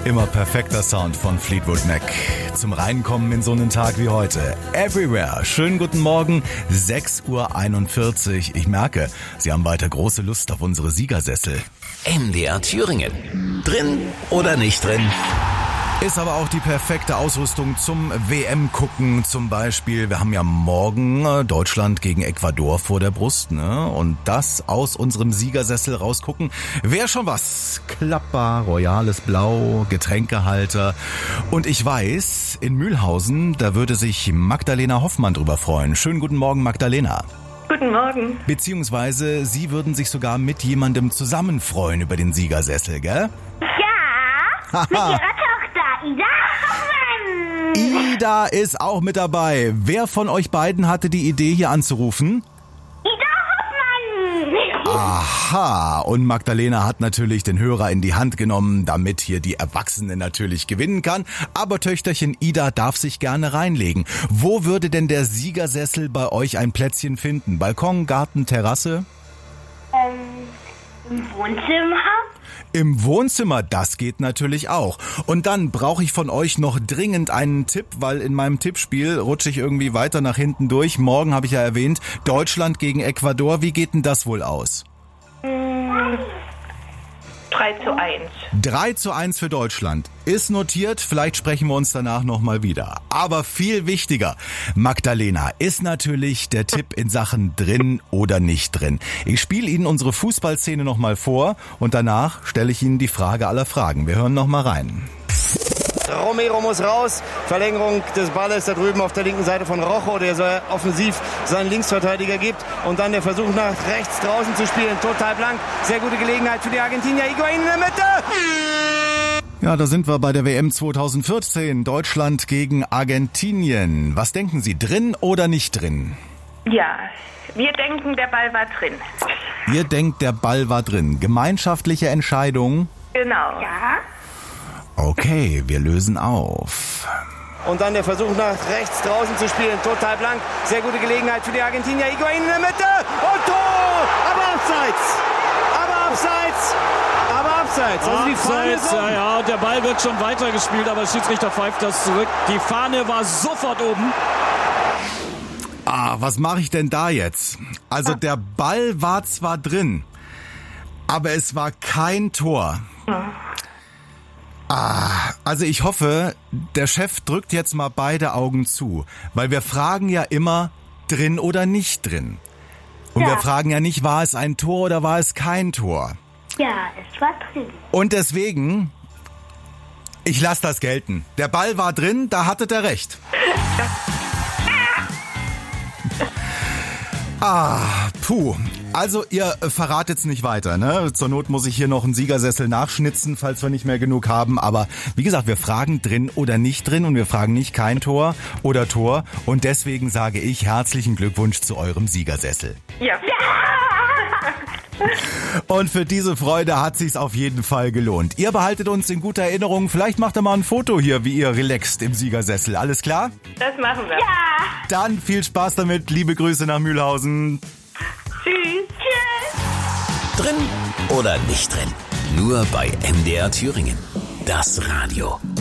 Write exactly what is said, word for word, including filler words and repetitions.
Immer perfekter Sound von Fleetwood Mac. Zum Reinkommen in so einen Tag wie heute. Everywhere. Schönen guten Morgen. sechs Uhr einundvierzig. Ich merke, Sie haben weiter große Lust auf unsere Siegersessel. M D R Thüringen. Drin oder nicht drin? Ist aber auch die perfekte Ausrüstung zum W M-Gucken zum Beispiel. Wir haben ja morgen Deutschland gegen Ecuador vor der Brust, ne? Und das aus unserem Siegersessel rausgucken, wäre schon was. Klapper, royales Blau, Getränkehalter. Und ich weiß, in Mühlhausen, da würde sich Magdalena Hoffmann drüber freuen. Schönen guten Morgen, Magdalena. Guten Morgen. Beziehungsweise Sie würden sich sogar mit jemandem zusammen freuen über den Siegersessel, gell? Ja, mit Ihrer Tochter, Ida Hoffmann. Ida ist auch mit dabei. Wer von euch beiden hatte die Idee, hier anzurufen? Ida Hoffmann. Aha, und Magdalena hat natürlich den Hörer in die Hand genommen, damit hier die Erwachsene natürlich gewinnen kann. Aber Töchterchen Ida darf sich gerne reinlegen. Wo würde denn der Siegersessel bei euch ein Plätzchen finden? Balkon, Garten, Terrasse? Ähm, im Wohnzimmer? Im Wohnzimmer, das geht natürlich auch. Und dann brauche ich von euch noch dringend einen Tipp, weil in meinem Tippspiel rutsche ich irgendwie weiter nach hinten durch. Morgen habe ich ja erwähnt, Deutschland gegen Ecuador. Wie geht denn das wohl aus? drei zu eins. drei zu eins für Deutschland. Ist notiert, vielleicht sprechen wir uns danach nochmal wieder. Aber viel wichtiger, Magdalena, ist natürlich der Tipp in Sachen drin oder nicht drin. Ich spiele Ihnen unsere Fußballszene nochmal vor und danach stelle ich Ihnen die Frage aller Fragen. Wir hören nochmal rein. Romero muss raus. Verlängerung des Balles da drüben auf der linken Seite von Rojo, der so offensiv seinen Linksverteidiger gibt. Und dann der Versuch nach rechts draußen zu spielen. Total blank. Sehr gute Gelegenheit für die Argentinier. Higuaín in der Mitte. Ja, da sind wir bei der W M zweitausendvierzehn. Deutschland gegen Argentinien. Was denken Sie, drin oder nicht drin? Ja, wir denken, der Ball war drin. Ihr denkt, der Ball war drin. Gemeinschaftliche Entscheidung? Genau. Ja. Okay, wir lösen auf. Und dann der Versuch nach rechts draußen zu spielen. Total blank. Sehr gute Gelegenheit für die Argentinier. Higuaín in der Mitte. Und Tor! Aber abseits. Aber abseits. Aber abseits. Also die Fahne Abseits, ja, ja. Und der Ball wird schon weitergespielt, aber der Schiedsrichter pfeift das zurück. Die Fahne war sofort oben. Ah, was mache ich denn da jetzt? Also der Ball war zwar drin, aber es war kein Tor. Ah, also ich hoffe, der Chef drückt jetzt mal beide Augen zu, weil wir fragen ja immer, drin oder nicht drin. Und Ja. wir fragen ja nicht, war es ein Tor oder war es kein Tor. Ja, es war drin. Und deswegen, ich lasse das gelten. Der Ball war drin, da hattet ihr recht. Ah, puh. Also ihr verratet's nicht weiter, ne? Zur Not muss ich hier noch einen Siegersessel nachschnitzen, falls wir nicht mehr genug haben. Aber wie gesagt, wir fragen drin oder nicht drin und wir fragen nicht kein Tor oder Tor. Und deswegen sage ich herzlichen Glückwunsch zu eurem Siegersessel. Ja. Und für diese Freude hat sich's auf jeden Fall gelohnt. Ihr behaltet uns in guter Erinnerung. Vielleicht macht ihr mal ein Foto hier, wie ihr relaxt im Siegersessel. Alles klar? Das machen wir. Ja. Dann viel Spaß damit. Liebe Grüße nach Mühlhausen. Tschüss. Tschüss. Drin oder nicht drin? Nur bei M D R Thüringen. Das Radio.